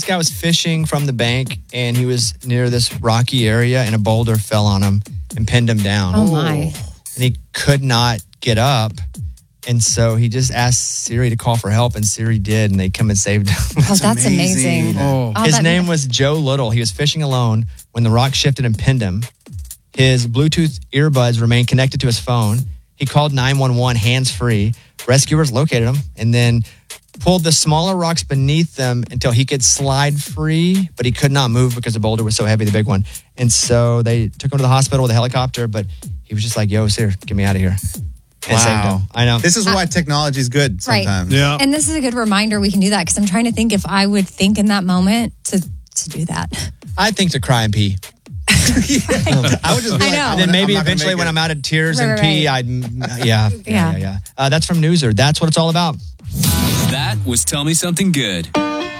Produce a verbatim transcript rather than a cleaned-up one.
guy was fishing from the bank, and he was near this rocky area, and a boulder fell on him and pinned him down. Oh, my. And he could not get up. And so he just asked Siri to call for help, and Siri did, and they come and saved him. Oh, that's amazing. amazing. Oh. Oh, His that- name was Joe Little. He was fishing alone when the rock shifted and pinned him. His Bluetooth earbuds remained connected to his phone. He called nine one one hands-free. Rescuers located him and then pulled the smaller rocks beneath them until he could slide free, but he could not move because the boulder was so heavy, the big one. And so they took him to the hospital with a helicopter, but he was just like, yo, Siri, get me out of here. And saved Wow. him. I know. This is why technology is good sometimes. Yeah. And this is a good reminder we can do that because I'm trying to think if I would think in that moment to, to do that. I think to cry and pee. I would just be I like, know. I'm And then gonna- maybe I'm not gonna eventually make when it. I'm out of tears Right, and right, pee, right. I'd, yeah, yeah, yeah, Yeah. yeah. Uh, that's from Newser. That's what it's all about. That was Tell Me Something Good.